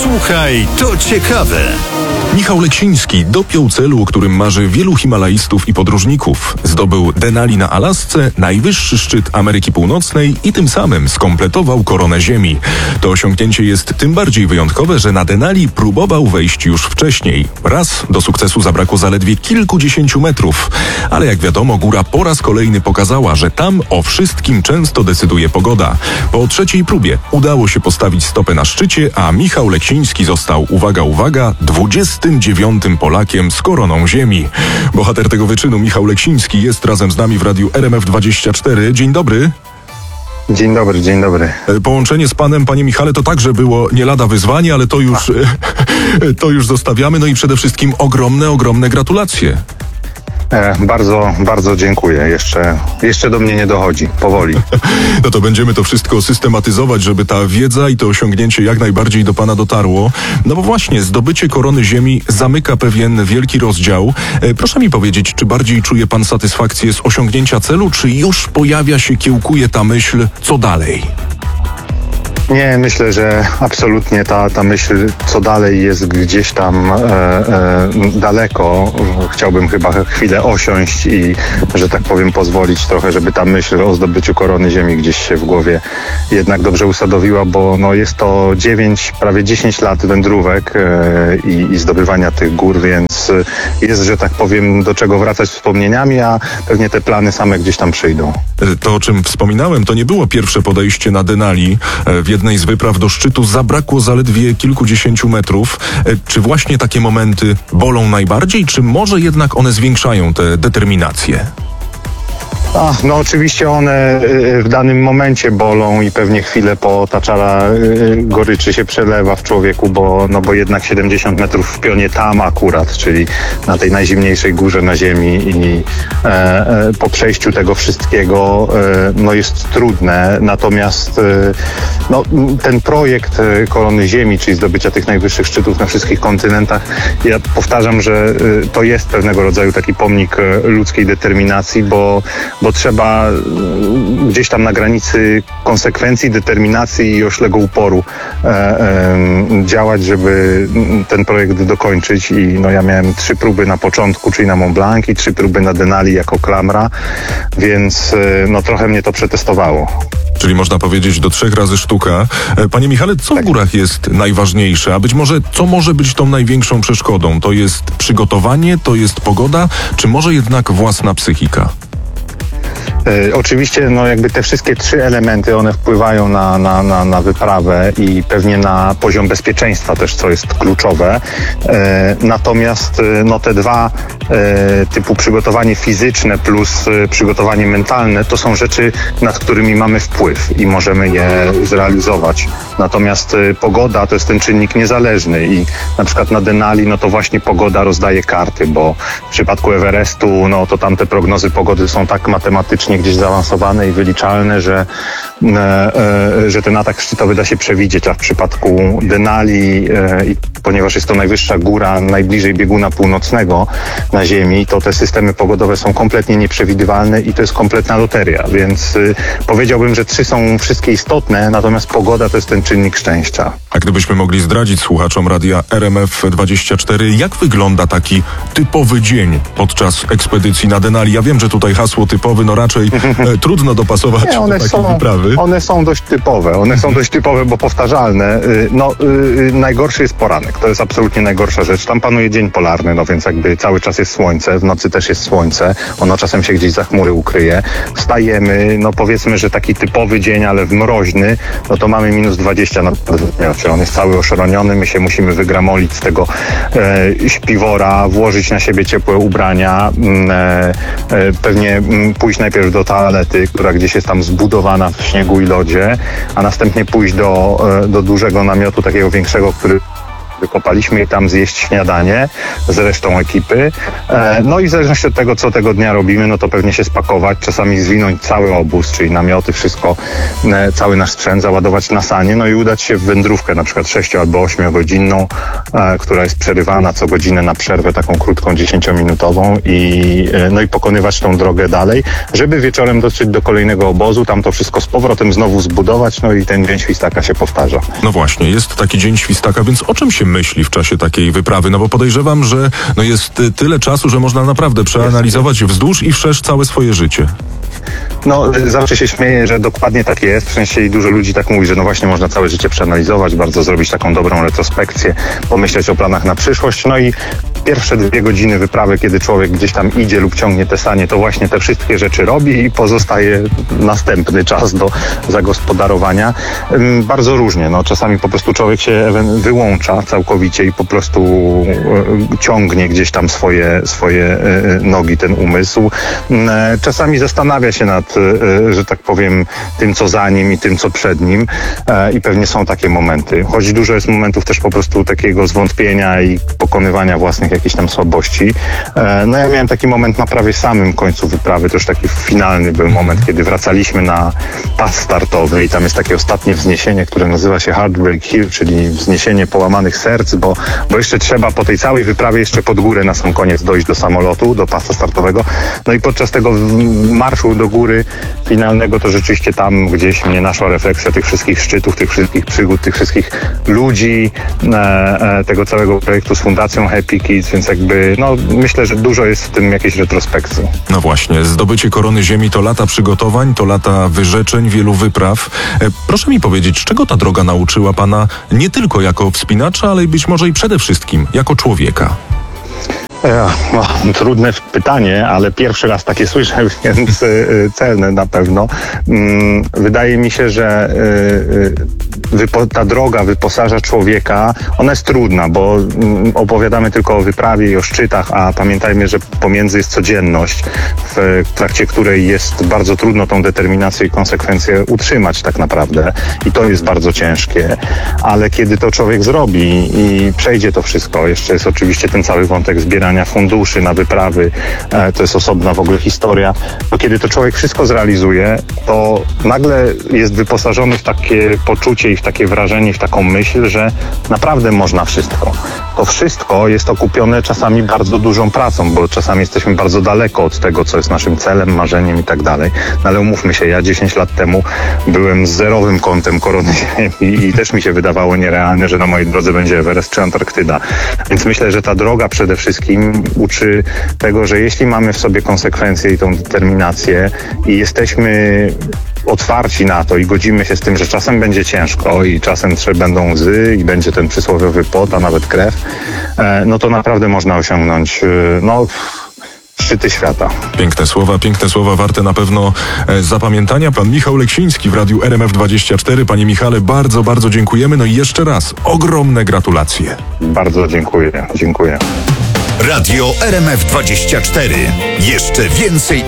Słuchaj, to ciekawe. Michał Leksiński dopiął celu, o którym marzy wielu himalaistów i podróżników. Zdobył Denali na Alasce, najwyższy szczyt Ameryki Północnej i tym samym skompletował koronę Ziemi. To osiągnięcie jest tym bardziej wyjątkowe, że na Denali próbował wejść już wcześniej. Raz do sukcesu zabrakło zaledwie kilkudziesięciu metrów. Ale jak wiadomo, góra po raz kolejny pokazała, że tam o wszystkim często decyduje pogoda. Po trzeciej próbie udało się postawić stopę na szczycie, a Michał Leksiński został, uwaga, uwaga, 29. Polakiem z koroną Ziemi. Bohater tego wyczynu, Michał Leksiński, jest razem z nami w radiu RMF24. Dzień dobry. Dzień dobry, dzień dobry. Połączenie z panem, panie Michale, to także było nie lada wyzwanie, ale to już zostawiamy. No i przede wszystkim ogromne gratulacje. Bardzo, bardzo dziękuję. Jeszcze do mnie nie dochodzi. Powoli. No to będziemy to wszystko systematyzować, żeby ta wiedza i to osiągnięcie jak najbardziej do pana dotarło. No bo właśnie, zdobycie korony Ziemi zamyka pewien wielki rozdział. Proszę mi powiedzieć, czy bardziej czuje pan satysfakcję z osiągnięcia celu, czy już kiełkuje ta myśl, co dalej? Nie, myślę, że absolutnie ta myśl, co dalej, jest gdzieś tam daleko. Chciałbym chyba chwilę osiąść i, że tak powiem, pozwolić trochę, żeby ta myśl o zdobyciu korony Ziemi gdzieś się w głowie jednak dobrze usadowiła, bo no, jest to 9, prawie 10 lat wędrówek i zdobywania tych gór, więc jest, że tak powiem, do czego wracać wspomnieniami, a pewnie te plany same gdzieś tam przyjdą. To, o czym wspominałem, to nie było pierwsze podejście na Denali. W jednej z wypraw do szczytu zabrakło zaledwie kilkudziesięciu metrów. Czy właśnie takie momenty bolą najbardziej, czy może jednak one zwiększają tę determinację? No oczywiście one w danym momencie bolą i pewnie chwilę po ta czara goryczy się przelewa w człowieku, bo jednak 70 metrów w pionie tam akurat, czyli na tej najzimniejszej górze na Ziemi i po przejściu tego wszystkiego no jest trudne. Natomiast no, ten projekt korony Ziemi, czyli zdobycia tych najwyższych szczytów na wszystkich kontynentach, ja powtarzam, że to jest pewnego rodzaju taki pomnik ludzkiej determinacji, bo trzeba gdzieś tam na granicy konsekwencji, determinacji i oślego uporu działać, żeby ten projekt dokończyć. I no, ja miałem 3 próby na początku, czyli na Mont Blanc, i 3 próby na Denali jako klamra, więc no, trochę mnie to przetestowało. Czyli można powiedzieć do 3 razy sztuka. Panie Michale, co w górach jest najważniejsze? A być może co może być tą największą przeszkodą? To jest przygotowanie, to jest pogoda, czy może jednak własna psychika? Oczywiście, no jakby te wszystkie 3 elementy, one wpływają na wyprawę i pewnie na poziom bezpieczeństwa też, co jest kluczowe. Natomiast no te 2 typu przygotowanie fizyczne plus przygotowanie mentalne, to są rzeczy, nad którymi mamy wpływ i możemy je zrealizować. Natomiast pogoda to jest ten czynnik niezależny i na przykład na Denali, no to właśnie pogoda rozdaje karty, bo w przypadku Everestu, no to tam te prognozy pogody są tak matematycznie gdzieś zaawansowane i wyliczalne, że ten atak szczytowy da się przewidzieć, a w przypadku Denali, ponieważ jest to najwyższa góra najbliżej bieguna północnego na Ziemi, to te systemy pogodowe są kompletnie nieprzewidywalne i to jest kompletna loteria, więc powiedziałbym, że 3 są wszystkie istotne, natomiast pogoda to jest ten czynnik szczęścia. A gdybyśmy mogli zdradzić słuchaczom radia RMF24, jak wygląda taki typowy dzień podczas ekspedycji na Denali? Ja wiem, że tutaj hasło typowy, no raczej trudno dopasować do takiej wyprawy. One są dość typowe, bo powtarzalne. Najgorszy jest poranek, to jest absolutnie najgorsza rzecz. Tam panuje dzień polarny, no więc jakby cały czas jest słońce, w nocy też jest słońce, ono czasem się gdzieś za chmury ukryje. Wstajemy, no powiedzmy, że taki typowy dzień, ale mroźny, no to mamy minus 20 na dniu. On jest cały oszroniony, my się musimy wygramolić z tego śpiwora, włożyć na siebie ciepłe ubrania, pewnie pójść najpierw do toalety, która gdzieś jest tam zbudowana w śniegu i lodzie, a następnie pójść do dużego namiotu, takiego większego, który Wykopaliśmy i tam zjeść śniadanie z resztą ekipy. No i w zależności od tego, co tego dnia robimy, no to pewnie się spakować, czasami zwinąć cały obóz, czyli namioty, wszystko, cały nasz sprzęt, załadować na sanie, no i udać się w wędrówkę, na przykład 6 albo 8-godzinną, która jest przerywana co godzinę na przerwę, taką krótką, 10-minutową no i pokonywać tą drogę dalej, żeby wieczorem dotrzeć do kolejnego obozu, tam to wszystko z powrotem znowu zbudować, no i ten dzień świstaka się powtarza. No właśnie, jest taki dzień świstaka, więc o czym się myśli w czasie takiej wyprawy? No bo podejrzewam, że jest tyle czasu, że można naprawdę przeanalizować wzdłuż i wszerz całe swoje życie. No, zawsze się śmieję, że dokładnie tak jest. W sensie i dużo ludzi tak mówi, że no właśnie można całe życie przeanalizować, bardzo zrobić taką dobrą retrospekcję, pomyśleć o planach na przyszłość. No i pierwsze 2 godziny wyprawy, kiedy człowiek gdzieś tam idzie lub ciągnie te sanie, to właśnie te wszystkie rzeczy robi i pozostaje następny czas do zagospodarowania. Bardzo różnie. No, czasami po prostu człowiek się wyłącza całkowicie i po prostu ciągnie gdzieś tam swoje nogi, ten umysł. Czasami zastanawia się nad, że tak powiem, tym, co za nim i tym, co przed nim. I pewnie są takie momenty. Choć dużo jest momentów też po prostu takiego zwątpienia i pokonywania własnych jakichś tam słabości. No ja miałem taki moment na prawie samym końcu wyprawy, to już taki finalny był moment, kiedy wracaliśmy na pas startowy i tam jest takie ostatnie wzniesienie, które nazywa się Heartbreak Hill, czyli wzniesienie połamanych serc, bo jeszcze trzeba po tej całej wyprawie jeszcze pod górę na sam koniec dojść do samolotu, do pasa startowego. No i podczas tego marszu do góry finalnego to rzeczywiście tam gdzieś mnie naszła refleksja tych wszystkich szczytów, tych wszystkich przygód, tych wszystkich ludzi, tego całego projektu z Fundacją Happy Kids, więc jakby, no myślę, że dużo jest w tym jakiejś retrospekcji. No właśnie, zdobycie korony ziemi to lata przygotowań, to lata wyrzeczeń, wielu wypraw. Proszę mi powiedzieć, czego ta droga nauczyła pana nie tylko jako wspinacza, ale być może i przede wszystkim jako człowieka? No, trudne pytanie, ale pierwszy raz takie słyszę, więc celne na pewno. Wydaje mi się, że ta droga wyposaża człowieka, ona jest trudna, bo opowiadamy tylko o wyprawie i o szczytach, a pamiętajmy, że pomiędzy jest codzienność, w trakcie której jest bardzo trudno tą determinację i konsekwencję utrzymać tak naprawdę i to jest bardzo ciężkie, ale kiedy to człowiek zrobi i przejdzie to wszystko, jeszcze jest oczywiście ten cały wątek zbierania funduszy na wyprawy, to jest osobna w ogóle historia, to kiedy to człowiek wszystko zrealizuje, to nagle jest wyposażony w takie poczucie i w takie wrażenie, w taką myśl, że naprawdę można wszystko. To wszystko jest okupione czasami bardzo dużą pracą, bo czasami jesteśmy bardzo daleko od tego, co jest naszym celem, marzeniem i tak dalej. No ale umówmy się, ja 10 lat temu byłem z zerowym kątem korony ziemi i też mi się wydawało nierealne, że na mojej drodze będzie Everest czy Antarktyda. Więc myślę, że ta droga przede wszystkim uczy tego, że jeśli mamy w sobie konsekwencje i tą determinację i jesteśmy otwarci na to i godzimy się z tym, że czasem będzie ciężko i czasem będą łzy i będzie ten przysłowiowy pot, a nawet krew, no to naprawdę można osiągnąć, szczyty świata. Piękne słowa, warte na pewno zapamiętania. Pan Michał Leksiński w Radiu RMF24. Panie Michale, bardzo, bardzo dziękujemy. No i jeszcze raz ogromne gratulacje. Bardzo dziękuję. Radio RMF24. Jeszcze więcej